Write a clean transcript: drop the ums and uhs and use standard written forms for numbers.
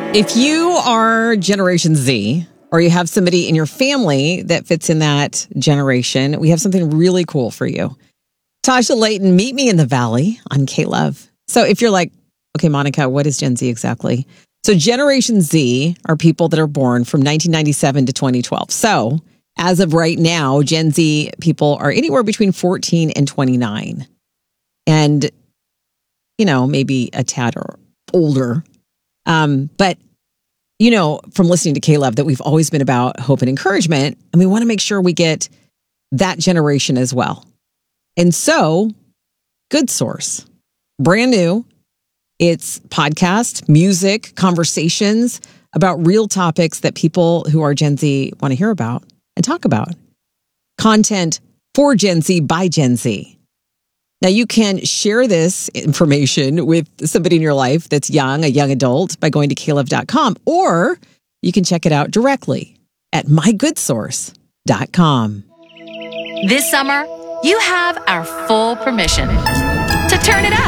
If you are Generation Z, or you have somebody in your family that fits in that generation, we have something really cool for you. Tasha Layton, meet me in the Valley on K-Love. So if you're like, okay, Monica, what is Gen Z exactly? So Generation Z are people that are born from 1997 to 2012. So as of right now, Gen Z people are anywhere between 14 and 29. And, you know, maybe a tad or older. But you know, from listening to K-Love, that we've always been about hope and encouragement, and we want to make sure we get that generation as well. And so, Good Source, brand new. It's podcast, music, conversations about real topics that people who are Gen Z want to hear about and talk about. Content for Gen Z by Gen Z. Now, you can share this information with somebody in your life that's young, a young adult, by going to klove.com, or you can check it out directly at mygoodsource.com. This summer, you have our full permission to turn it up.